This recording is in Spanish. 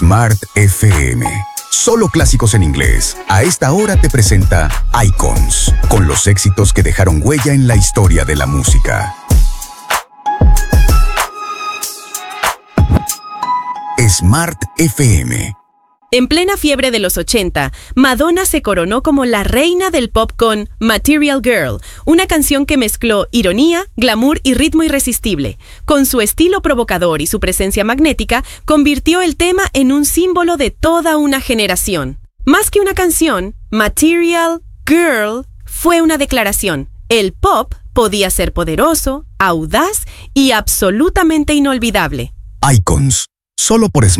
Smart FM. Solo clásicos en inglés. A esta hora te presenta Icons, con los éxitos que dejaron huella en la historia de la música. Smart FM. En plena fiebre de los 80, Madonna se coronó como la reina del pop con Material Girl, una canción que mezcló ironía, glamour y ritmo irresistible. Con su estilo provocador y su presencia magnética, convirtió el tema en un símbolo de toda una generación. Más que una canción, Material Girl fue una declaración. El pop podía ser poderoso, audaz y absolutamente inolvidable. Icons, solo por Smart.